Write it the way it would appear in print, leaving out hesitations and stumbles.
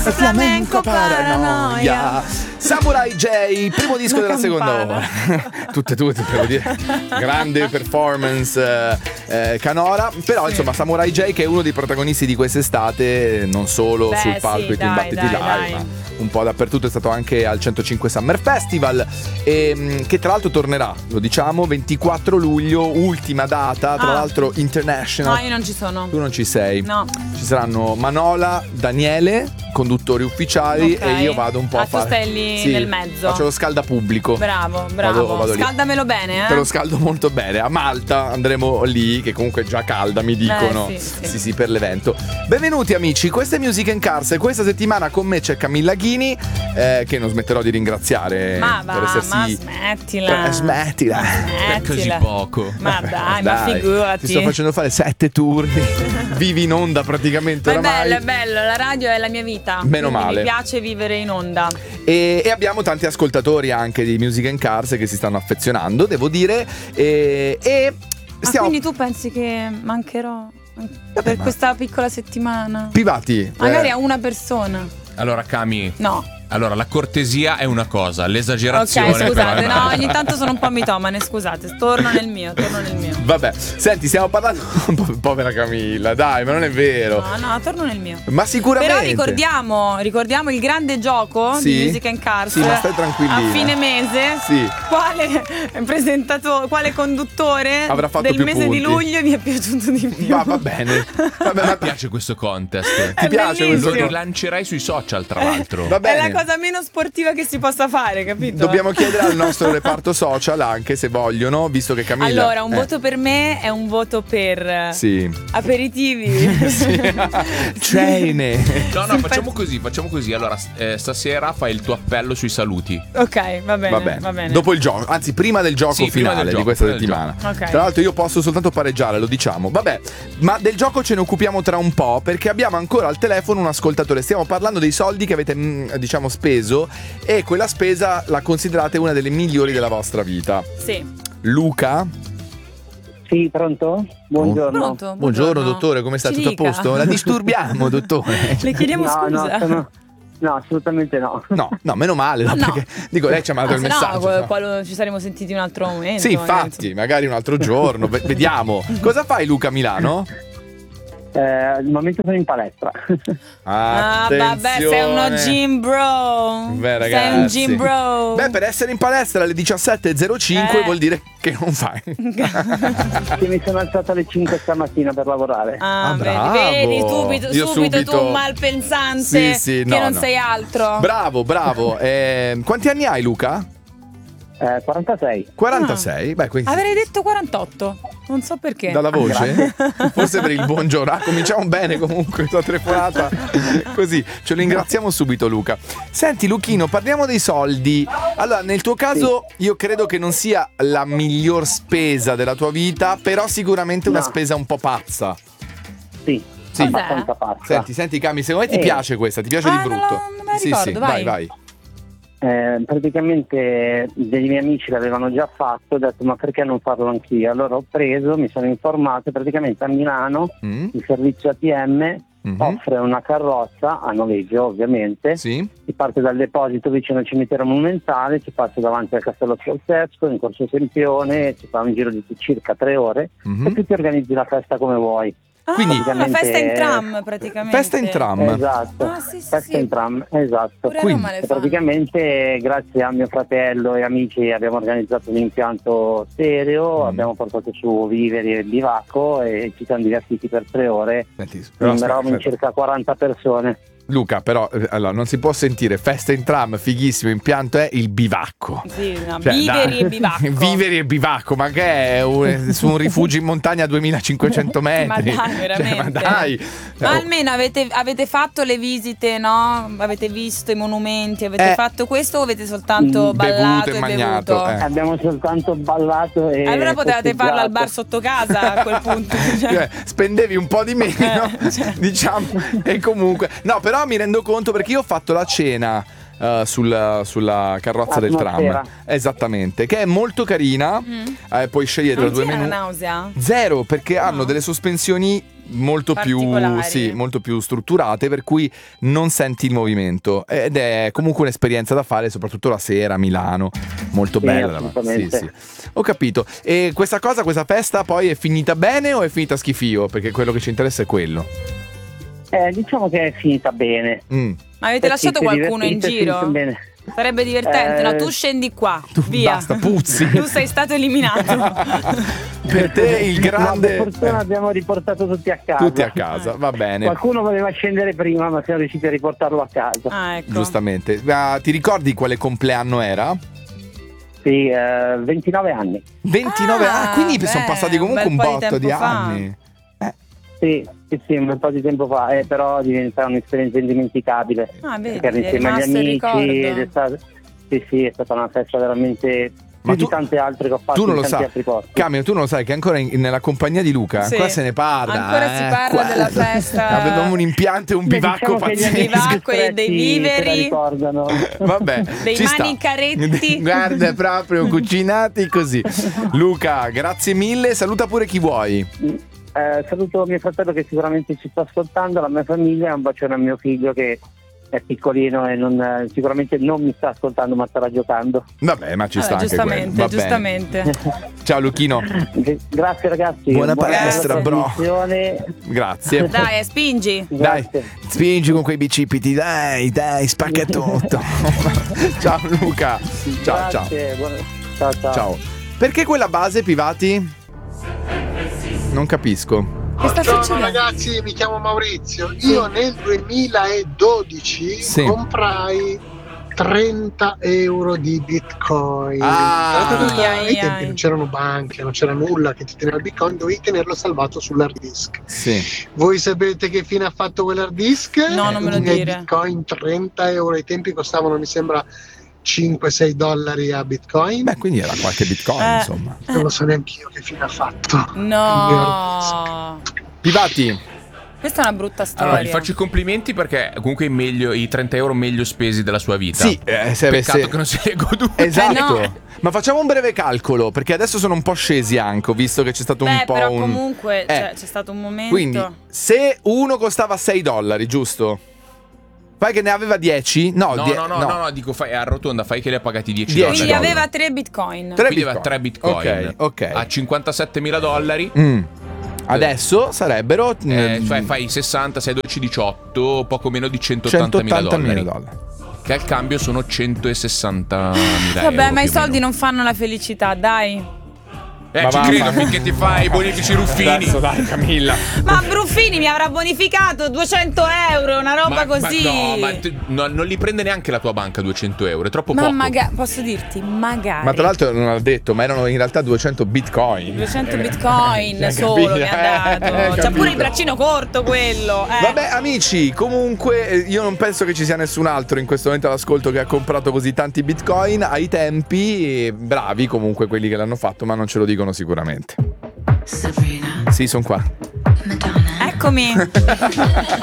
Flamenco paranoia. Samurai J, primo disco della seconda ora. tutte, devo dire. Grande performance canora. Però insomma Samurai J, che è uno dei protagonisti di quest'estate, non solo sul palco di Battiti Live, ma un po' dappertutto. È stato anche al 105 Summer Festival, che tra l'altro tornerà, lo diciamo, 24 luglio, ultima data, tra l'altro international. No, io non ci sono. Tu non ci sei? No. Ci saranno Manola, Daniele, conduttori ufficiali, e io vado un po' a fare. Tu stai lì nel mezzo. Faccio lo scaldapubblico. Bravo. Vado Scaldamelo bene, Te lo scaldo molto bene. A Malta andremo lì, che comunque è già calda, mi dicono. Sì, per l'evento. Benvenuti amici, questa è Music and Cars. Questa settimana con me c'è Camilla Ghini, che non smetterò di ringraziare per essersi. Smettila. Per così poco. Ma dai, figurati. Ti sto facendo fare 7 turni. Vivi in onda praticamente oramai. È bello, la radio è la mia vita. Meno male. Mi piace vivere in onda. E abbiamo tanti ascoltatori anche di Music and Cars che si stanno affezionando, devo dire. Quindi tu pensi che mancherò per questa piccola settimana? Privati. Magari a una persona. Allora Cami. No. Allora, la cortesia è una cosa, l'esagerazione. Ok, scusate, però ogni tanto sono un po' mitomane, scusate. Torno nel mio. Vabbè, senti, stiamo parlando. Povera Camilla, dai, ma non è vero. No, torno nel mio. Ma sicuramente. Però ricordiamo il grande gioco di Music and Cars. Sì, ma stai tranquillina. A fine mese. Sì. Quale conduttore avrà fatto del più mese punti di luglio mi è piaciuto di più? Va bene. A me piace questo contest. Ti piace questo? Lo rilancerai sui social, tra l'altro. Va bene. È la cosa meno sportiva che si possa fare, capito? Dobbiamo chiedere al nostro reparto social anche se vogliono, visto che Camilla. Allora, un voto per me è un voto per aperitivi. Cene. No, facciamo così. Allora, stasera fai il tuo appello sui saluti. Ok, va bene. Dopo il gioco, anzi prima del gioco finale di questa settimana. Okay. Tra l'altro io posso soltanto pareggiare, lo diciamo. Vabbè, ma del gioco ce ne occupiamo tra un po', perché abbiamo ancora al telefono un ascoltatore. Stiamo parlando dei soldi che avete speso, e quella spesa la considerate una delle migliori della vostra vita. Sì. Luca? Sì, pronto? Buongiorno. Buongiorno dottore, come sta? Tutto a posto? La disturbiamo, dottore? Le chiediamo scusa. No, assolutamente no. No, meno male, perché dico, lei ci ha mandato il messaggio. No, ci saremmo sentiti un altro momento. Sì, infatti, magari un altro giorno, vediamo. Cosa fai Luca a Milano? Al momento sono in palestra. Vabbè, sei uno gym bro. Beh, ragazzi. Sei un gym bro. Beh, per essere in palestra alle 17.05 vuol dire che non fai. Che mi sono alzato alle 5 stamattina per lavorare. Vedi, subito tu un malpensante che non sei altro. Bravo. Quanti anni hai, Luca? 46. 46? Beh, quindi avrei detto 48. Non so perché. Dalla voce? Forse per il buongiorno. Cominciamo bene comunque, tua telefonata. Così, ce lo ringraziamo subito Luca. Senti Luchino, parliamo dei soldi. Allora, nel tuo caso io credo che non sia la miglior spesa della tua vita, però sicuramente una spesa un po' pazza. Sì. Abbastanza pazza. Senti Cami, secondo me ti piace questa? Ti piace di brutto? Non me la ricordo, vai. Praticamente degli miei amici l'avevano già fatto, ho detto ma perché non farlo anch'io? Allora ho preso, mi sono informato, praticamente a Milano il servizio ATM offre una carrozza a noleggio ovviamente, si parte dal deposito vicino al cimitero monumentale, si passa davanti al castello Ceausescu in corso Sempione, si fa un giro di circa 3 ore e tu ti organizzi la festa come vuoi. Quindi una festa in tram praticamente. Festa in tram. Esatto. Festa in tram, esatto. Quindi praticamente grazie a mio fratello e amici abbiamo organizzato un impianto stereo, abbiamo portato su viveri e bivacco e ci siamo divertiti per 3 ore. Eravamo in circa 40 persone. Luca, però allora, non si può sentire festa in tram, fighissimo, impianto è il bivacco. Sì, viveri e bivacco. Viveri e bivacco, ma che è su un rifugio in montagna a 2500 metri? Ma dai, veramente. Ma almeno avete fatto le visite, no? Avete visto i monumenti, avete fatto questo o avete soltanto ballato e bevuto? Abbiamo soltanto ballato e allora potevate farlo al bar sotto casa a quel punto. Spendevi un po' di meno, diciamo, e comunque no, però mi rendo conto perché io ho fatto la cena sulla carrozza del tram, esattamente, che è molto carina. Puoi scegliere tra 2 menù. Non nausea? Zero, perché hanno delle sospensioni molto più strutturate, per cui non senti il movimento, ed è comunque un'esperienza da fare, soprattutto la sera a Milano, molto bella. Sì. Ho capito. E questa festa poi è finita bene o è finita schifio? Perché quello che ci interessa è quello. Diciamo che è finita bene. Ma avete lasciato qualcuno in giro? Bene. Sarebbe divertente, no? Tu scendi qua, via. Basta, puzzi. Tu sei stato eliminato. Per te il grande... Per fortuna abbiamo riportato tutti a casa. Tutti a casa, va bene. Qualcuno voleva scendere prima, ma siamo riusciti a riportarlo a casa. Ecco. Giustamente. Ti ricordi quale compleanno era? Sì, 29 anni. 29 anni, quindi sono passati comunque un botto di anni. Sì, un bel po' di tempo fa, però diventa un'esperienza indimenticabile. Vedi, perché insieme agli amici ed è stata una festa veramente più di tante altre che ho fatto in tanti altri posti. Camio, tu non lo sai che ancora nella compagnia di Luca ancora se ne parla. Ancora si parla della festa. Avevamo un impianto e un bivacco pazzesco. Dei bivacco e dei viveri. Vabbè, dei manicaretti. Guarda, proprio cucinati così. Luca, grazie mille, saluta pure chi vuoi. Saluto mio fratello che sicuramente ci sta ascoltando, la mia famiglia, e un bacione a mio figlio che è piccolino e sicuramente non mi sta ascoltando, ma starà giocando. Vabbè, ma ci sta anche quello. Giustamente. Ciao Luchino. Grazie ragazzi. Buona palestra, bro. Grazie. Dai, spingi. Dai, spingi con quei bicipiti, dai, spacca tutto. Ciao Luca. Ciao. Ciao. Perché quella base, Pivati? Non capisco. Buongiorno ragazzi, mi chiamo Maurizio. Io nel 2012 comprai 30 euro di Bitcoin. Ai tempi non c'erano banche, non c'era nulla che ti teneva il Bitcoin, dovevi tenerlo salvato sull'hard disk. Sì. Voi sapete che fine ha fatto quell'hard disk? No, non me lo dire. Bitcoin 30 euro, ai tempi costavano mi sembra $5-6 a Bitcoin. Beh, quindi era qualche Bitcoin, insomma. Non lo so neanche io che fine ha fatto. No. Pivati. Questa è una brutta storia. Allora, gli faccio i complimenti perché comunque è meglio i 30 euro meglio spesi della sua vita. Sì, peccato che non se li goduti. Esatto. No. Ma facciamo un breve calcolo, perché adesso sono un po' scesi anche, ho visto che c'è stato un po' però comunque c'è stato un momento. Quindi, se uno costava $6, giusto? Fai che ne aveva 10? No, dico fai arrotonda, fai che li ha pagati $10. Quindi aveva 3 bitcoin. Quindi aveva 3 bitcoin. Ok. A $57.000. Adesso sarebbero cioè fai 60, 6, 12, 18, poco meno di $180.000. Che al cambio sono 160.000 euro. Vabbè, ma i soldi non fanno la felicità, dai. Ci credo finché ti fai i bonifici Ruffini. Adesso dai, Camilla. Ma Ruffini mi avrà bonificato 200 euro, una roba così. Non li prende neanche la tua banca 200 euro, è troppo poco. Posso dirti, magari. Ma tra l'altro non l'ha detto, ma erano in realtà 200 bitcoin. 200 bitcoin solo mi ha dato. C'ha pure il braccino corto quello. Vabbè amici, comunque io non penso che ci sia nessun altro in questo momento all'ascolto che ha comprato così tanti bitcoin. Ai tempi, bravi comunque quelli che l'hanno fatto, ma non ce lo dicono sicuramente. Sabrina. Sì, sono qua. Eccomi.